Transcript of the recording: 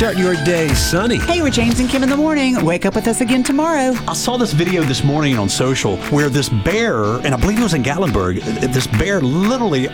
Start your day sunny. Hey, we're James and Kim in the morning. Wake up with us again tomorrow. I saw this video this morning on social where this bear, and I believe it was in Gatlinburg, this bear literally